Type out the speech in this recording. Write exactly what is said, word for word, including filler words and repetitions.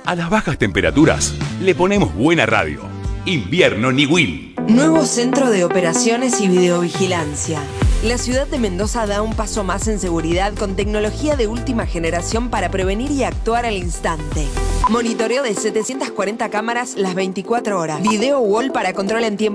A las bajas temperaturas le ponemos buena radio. Invierno Niwil. Nuevo centro de operaciones y videovigilancia. La ciudad de Mendoza da un paso más en seguridad con tecnología de última generación para prevenir y actuar al instante. Monitoreo de setecientas cuarenta cámaras las veinticuatro horas. Video wall para control en tiempo